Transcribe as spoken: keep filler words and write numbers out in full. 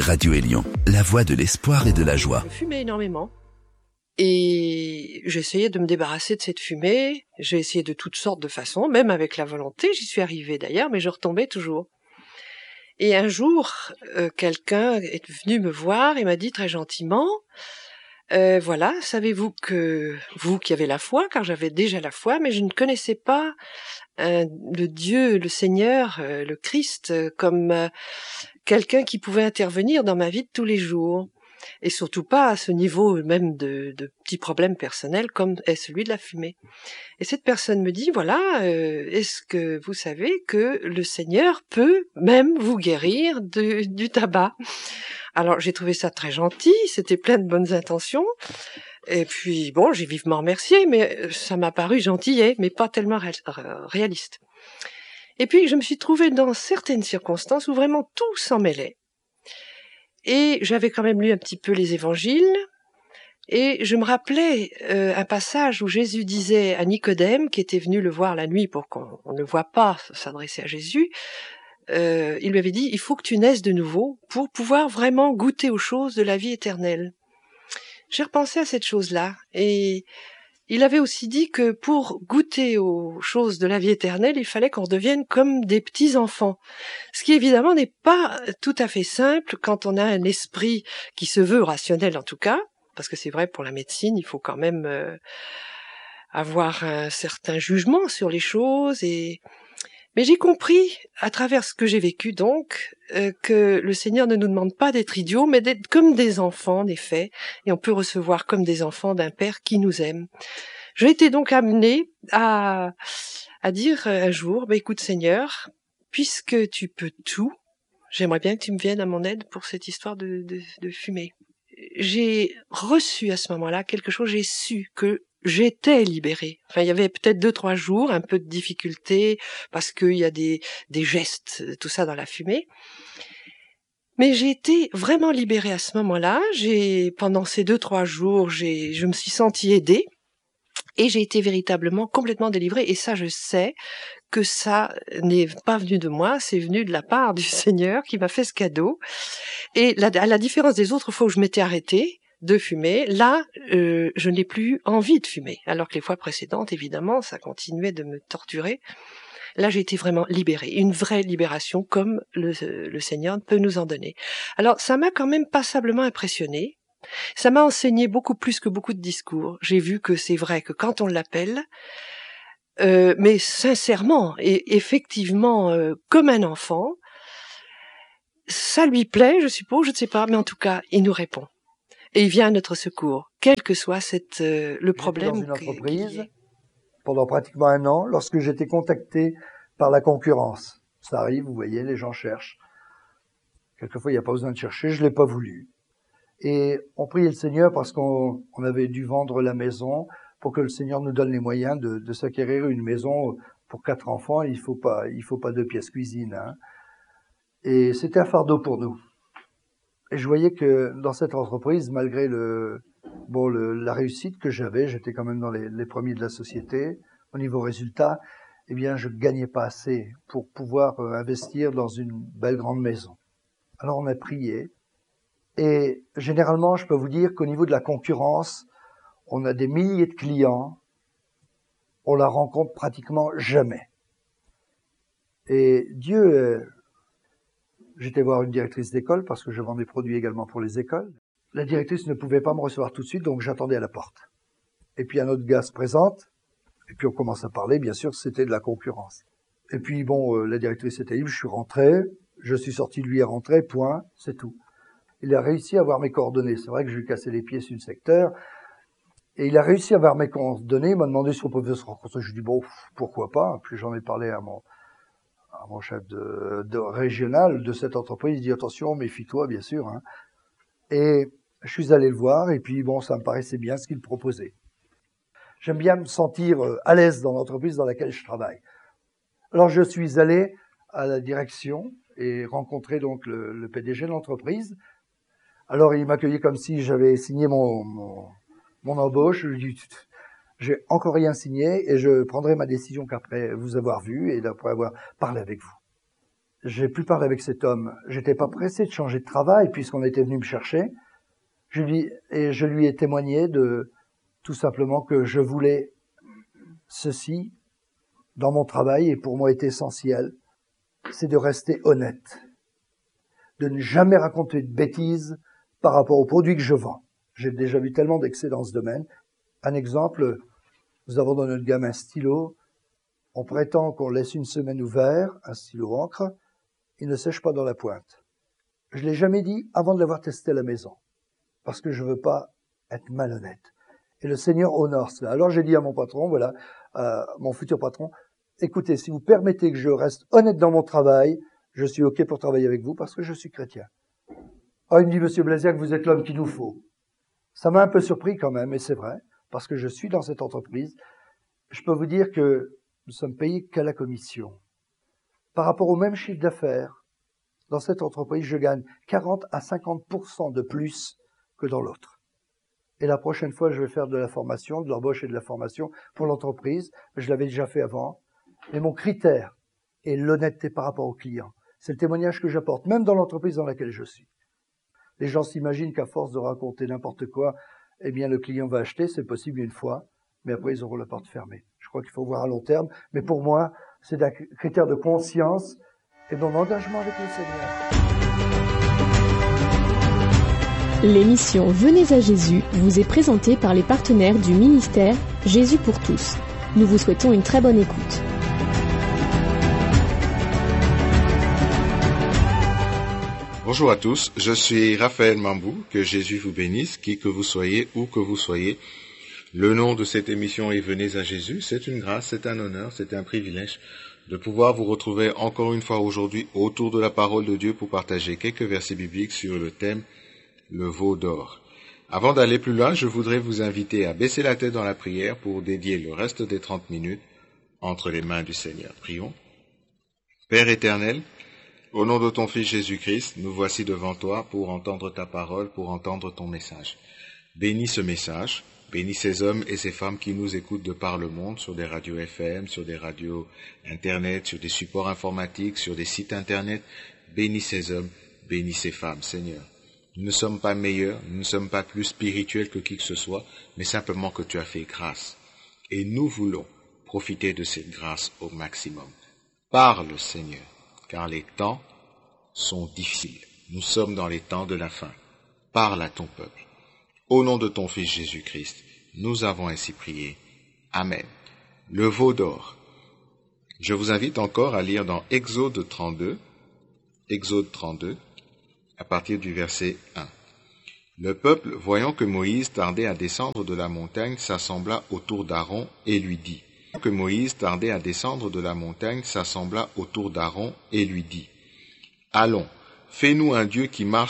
Radio Élion, la voix de l'espoir et de la joie. Je fumais énormément. Et j'essayais de me débarrasser de cette fumée. J'ai essayé de toutes sortes de façons, même avec la volonté. J'y suis arrivée d'ailleurs, mais je retombais toujours. Et un jour, euh, quelqu'un est venu me voir et m'a dit très gentiment, euh, voilà, savez-vous que vous qui avez la foi, car j'avais déjà la foi, mais je ne connaissais pas euh, le Dieu, le Seigneur, euh, le Christ, euh, comme euh, quelqu'un qui pouvait intervenir dans ma vie de tous les jours. Et surtout pas à ce niveau même de, de petits problèmes personnels comme est celui de la fumée. Et cette personne me dit, voilà, euh, est-ce que vous savez que le Seigneur peut même vous guérir de, du tabac? Alors j'ai trouvé ça très gentil, c'était plein de bonnes intentions. Et puis bon, j'ai vivement remercié, mais ça m'a paru gentillet, mais pas tellement ré- réaliste. Et puis je me suis trouvée dans certaines circonstances où vraiment tout s'en mêlait. Et j'avais quand même lu un petit peu les évangiles, et je me rappelais euh, un passage où Jésus disait à Nicodème, qui était venu le voir la nuit pour qu'on ne le voit pas s'adresser à Jésus, euh, il lui avait dit, il faut que tu naisses de nouveau pour pouvoir vraiment goûter aux choses de la vie éternelle. J'ai repensé à cette chose-là, et il avait aussi dit que pour goûter aux choses de la vie éternelle, il fallait qu'on devienne comme des petits-enfants. Ce qui évidemment n'est pas tout à fait simple quand on a un esprit qui se veut rationnel en tout cas, parce que c'est vrai pour la médecine, il faut quand même euh, avoir un certain jugement sur les choses. Et mais j'ai compris, à travers ce que j'ai vécu donc, euh, que le Seigneur ne nous demande pas d'être idiots, mais d'être comme des enfants, en effet, et on peut recevoir comme des enfants d'un Père qui nous aime. J'ai été donc amenée à, à dire un jour, bah, écoute Seigneur, puisque tu peux tout, j'aimerais bien que tu me viennes à mon aide pour cette histoire de, de, de fumée. J'ai reçu à ce moment-là quelque chose, j'ai su que j'étais libérée. Enfin, il y avait peut-être deux, trois jours, un peu de difficulté, parce qu'il y a des, des gestes, tout ça dans la fumée. Mais j'ai été vraiment libérée à ce moment-là. J'ai, pendant ces deux, trois jours, j'ai, je me suis sentie aidée. Et j'ai été véritablement complètement délivrée. Et ça, je sais que ça n'est pas venu de moi, c'est venu de la part du Seigneur qui m'a fait ce cadeau. Et la, à la différence des autres fois où je m'étais arrêtée de fumer, là, euh, je n'ai plus eu envie de fumer. Alors que les fois précédentes, évidemment, ça continuait de me torturer. Là, j'ai été vraiment libérée. Une vraie libération comme le, le Seigneur peut nous en donner. Alors, ça m'a quand même passablement impressionnée. Ça m'a enseigné beaucoup plus que beaucoup de discours. J'ai vu que c'est vrai que quand on l'appelle, euh, mais sincèrement et effectivement euh, comme un enfant, ça lui plaît, je suppose, je ne sais pas, mais en tout cas, il nous répond. Et il vient à notre secours, quel que soit cette, euh, le problème. J'étais dans une entreprise pendant pratiquement un an lorsque j'étais contacté par la concurrence. Ça arrive, vous voyez, les gens cherchent. Quelquefois, il n'y a pas besoin de chercher, je ne l'ai pas voulu. Et on priait le Seigneur parce qu'on on avait dû vendre la maison pour que le Seigneur nous donne les moyens de, de s'acquérir une maison pour quatre enfants. Il faut pas, il faut pas deux pièces cuisine, hein. Et c'était un fardeau pour nous. Et je voyais que dans cette entreprise, malgré le, bon, le, la réussite que j'avais, j'étais quand même dans les, les premiers de la société, au niveau résultat, eh bien, je gagnais pas assez pour pouvoir investir dans une belle grande maison. Alors on a prié. Et généralement, je peux vous dire qu'au niveau de la concurrence, on a des milliers de clients, on la rencontre pratiquement jamais. Et Dieu, euh, j'étais voir une directrice d'école parce que je vends des produits également pour les écoles. La directrice ne pouvait pas me recevoir tout de suite, donc j'attendais à la porte. Et puis un autre gars se présente, et puis on commence à parler, bien sûr, c'était de la concurrence. Et puis bon, euh, la directrice était libre, je suis rentré, je suis sorti, lui est rentré, point, c'est tout. Il a réussi à avoir mes coordonnées. C'est vrai que je lui ai cassé les pieds sur le secteur. Et il a réussi à avoir mes coordonnées. Il m'a demandé si on pouvait se rencontrer. Je lui ai dit, bon, pourquoi pas. Puis j'en ai parlé à mon, à mon chef de, de régional de cette entreprise. Il dit, attention, méfie-toi, bien sûr, hein. Et je suis allé le voir. Et puis, bon, ça me paraissait bien ce qu'il proposait. J'aime bien me sentir à l'aise dans l'entreprise dans laquelle je travaille. Alors, je suis allé à la direction et rencontrer donc le, le P D G de l'entreprise. Alors, il m'accueillait comme si j'avais signé mon, mon, mon embauche. Je lui ai dit, j'ai encore rien signé et je prendrai ma décision qu'après vous avoir vu et d'après avoir parlé avec vous. j'ai plus parlé avec cet homme. J'étais pas pressé de changer de travail puisqu'on était venu me chercher. Je lui, et je lui ai témoigné de tout simplement que je voulais ceci dans mon travail et pour moi est essentiel. C'est de rester honnête. De ne jamais raconter de bêtises par rapport aux produits que je vends. J'ai déjà vu tellement d'excès dans ce domaine. Un exemple, nous avons dans notre gamme un stylo. On prétend qu'on laisse une semaine ouvert, un stylo encre. Il ne sèche pas dans la pointe. Je l'ai jamais dit avant de l'avoir testé à la maison. Parce que je veux pas être malhonnête. Et le Seigneur honore cela. Alors j'ai dit à mon patron, voilà, euh, mon futur patron, écoutez, si vous permettez que je reste honnête dans mon travail, je suis OK pour travailler avec vous parce que je suis chrétien. Ah, il me dit, Monsieur Blasiac, vous êtes l'homme qu'il nous faut. Ça m'a un peu surpris quand même, et c'est vrai, parce que je suis dans cette entreprise. Je peux vous dire que nous sommes payés qu'à la commission. Par rapport au même chiffre d'affaires, dans cette entreprise, je gagne quarante à cinquante pour cent de plus que dans l'autre. Et la prochaine fois, je vais faire de la formation, de l'embauche et de la formation pour l'entreprise. Je l'avais déjà fait avant. Mais mon critère est l'honnêteté par rapport aux clients. C'est le témoignage que j'apporte, même dans l'entreprise dans laquelle je suis. Les gens s'imaginent qu'à force de raconter n'importe quoi, eh bien, le client va acheter. C'est possible une fois, mais après, ils auront la porte fermée. Je crois qu'il faut voir à long terme. Mais pour moi, c'est un critère de conscience et mon engagement avec le Seigneur. L'émission Venez à Jésus vous est présentée par les partenaires du ministère Jésus pour tous. Nous vous souhaitons une très bonne écoute. Bonjour à tous, je suis Raphaël Mambou, que Jésus vous bénisse, qui que vous soyez, où que vous soyez. Le nom de cette émission est Venez à Jésus, c'est une grâce, c'est un honneur, c'est un privilège de pouvoir vous retrouver encore une fois aujourd'hui autour de la parole de Dieu pour partager quelques versets bibliques sur le thème le veau d'or. Avant d'aller plus loin, je voudrais vous inviter à baisser la tête dans la prière pour dédier le reste des trente minutes entre les mains du Seigneur. Prions. Père éternel, au nom de ton Fils Jésus-Christ, nous voici devant toi pour entendre ta parole, pour entendre ton message. Bénis ce message, bénis ces hommes et ces femmes qui nous écoutent de par le monde, sur des radios F M, sur des radios Internet, sur des supports informatiques, sur des sites Internet. Bénis ces hommes, bénis ces femmes, Seigneur. Nous ne sommes pas meilleurs, nous ne sommes pas plus spirituels que qui que ce soit, mais simplement que tu as fait grâce. Et nous voulons profiter de cette grâce au maximum. Parle, Seigneur, car les temps sont difficiles. Nous sommes dans les temps de la fin. Parle à ton peuple. Au nom de ton Fils Jésus-Christ, nous avons ainsi prié. Amen. Le veau d'or. Je vous invite encore à lire dans Exode trente-deux, Exode trente-deux, à partir du verset un. Le peuple, voyant que Moïse tardait à descendre de la montagne, s'assembla autour d'Aaron et lui dit. que Moïse tardait à descendre de la montagne, s'assembla autour d'Aaron et lui dit. Allons, fais-nous un Dieu qui marche